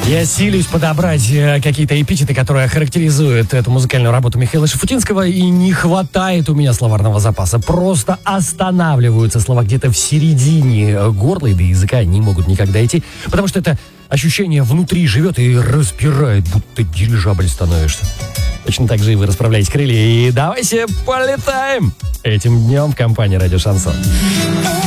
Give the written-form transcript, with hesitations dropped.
Я силюсь подобрать какие-то эпитеты, которые характеризуют эту музыкальную работу Михаила Шуфутинского, и не хватает у меня словарного запаса. Просто останавливаются слова где-то в середине горла и до языка не могут никогда идти, потому что это ощущение внутри живет и распирает, будто дирижабль становишься. Точно так же и вы расправляете крылья, и давайте полетаем этим днем в компании «Радио Шансон».